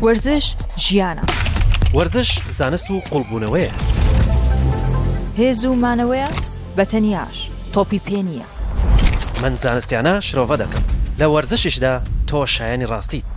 وەرزش ژیانە. وەرزش زانست و قوڵبوونەوەیە. هێز و مانەوەیە بەتەنیاش تۆپی پێ نییە. من زانستیانە شرۆڤە دەکەم. لە وەرزشیشدا تۆ شایانی ڕاستیت.